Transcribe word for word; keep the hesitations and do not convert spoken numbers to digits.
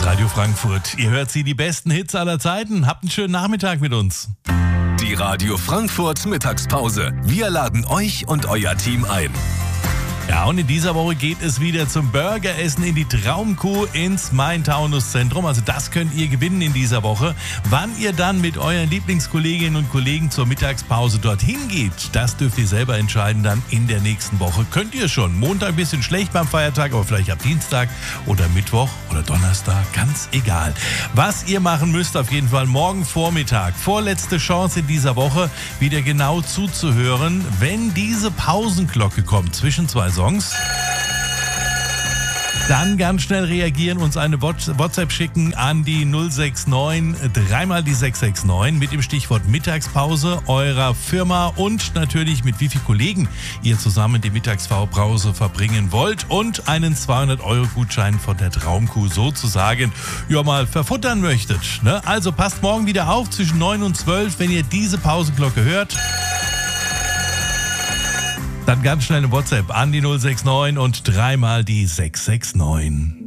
ist Radio Frankfurt. Ihr hört sie, die besten Hits aller Zeiten. Habt einen schönen Nachmittag mit uns. Die Radio Frankfurt Mittagspause. Wir laden euch und euer Team ein. Ja, und in dieser Woche geht es wieder zum Burgeressen in die Traumkuh ins Main-Taunus-Zentrum. Also das könnt ihr gewinnen in dieser Woche. Wann ihr dann mit euren Lieblingskolleginnen und Kollegen zur Mittagspause dorthin geht, das dürft ihr selber entscheiden dann in der nächsten Woche. Könnt ihr schon. Montag ein bisschen schlecht beim Feiertag, aber vielleicht ab Dienstag oder Mittwoch oder Donnerstag, ganz egal. Was ihr machen müsst, auf jeden Fall morgen Vormittag, vorletzte Chance in dieser Woche, wieder genau zuzuhören, wenn diese Pausenglocke kommt zwischen zwei Songs. Dann ganz schnell reagieren, uns eine WhatsApp schicken an die null sechs neun, dreimal die sechs sechs neun mit dem Stichwort Mittagspause eurer Firma und natürlich mit wie vielen Kollegen ihr zusammen die Mittagspause verbringen wollt und einen zweihundert Euro Gutschein von der Traumkuh sozusagen ja mal verfuttern möchtet. Ne? Also passt morgen wieder auf zwischen neun und zwölf, wenn ihr diese Pausenglocke hört. Dann ganz schnell eine WhatsApp an die null sechs neun und dreimal die sechs sechs neun.